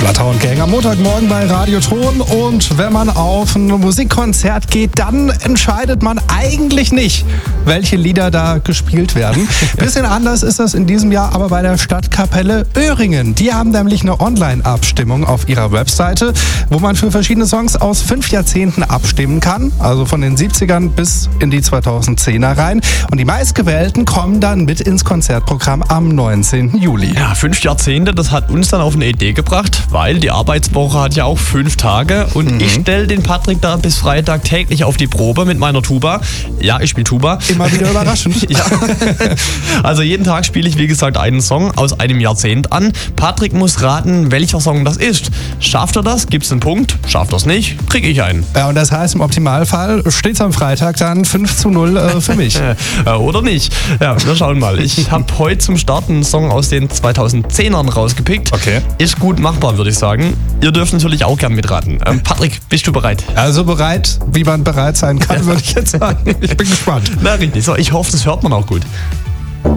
Bloodhound Gang am Montagmorgen bei Radio Ton. Und wenn man auf ein Musikkonzert geht, dann entscheidet man eigentlich nicht, welche Lieder da gespielt werden. Bisschen anders ist das in diesem Jahr aber bei der Stadtkapelle Öhringen. Die haben nämlich eine Online-Abstimmung auf ihrer Webseite, wo man für verschiedene Songs aus 5 Jahrzehnten abstimmen kann. Also von den 70ern bis in die 2010er rein. Und die meistgewählten kommen dann mit ins Konzertprogramm am 19. Juli. Ja, 5 Jahrzehnte, das hat uns dann auf eine Idee gebracht, weil die Arbeitswoche hat ja auch 5 Tage und ich stelle den Patrick da bis Freitag täglich auf die Probe mit meiner Tuba. Ja, ich spiele Tuba. Immer wieder überraschend. Ja. Also jeden Tag spiele ich, wie gesagt, einen Song aus einem Jahrzehnt an. Patrick muss raten, welcher Song das ist. Schafft er das, gibt's einen Punkt. Schafft er es nicht, kriege ich einen. Ja, und das heißt, im Optimalfall steht es am Freitag dann 5:0 für mich. Oder nicht. Ja, wir schauen mal. Ich habe heute zum Start einen Song aus den 2010ern rausgepickt. Okay. Ist gut machbar, würde ich sagen. Ihr dürft natürlich auch gern mitraten. Patrick, bist du bereit? Also bereit, wie man bereit sein kann, würde ich jetzt sagen. Ich bin gespannt. Na richtig, so, ich hoffe, das hört man auch gut.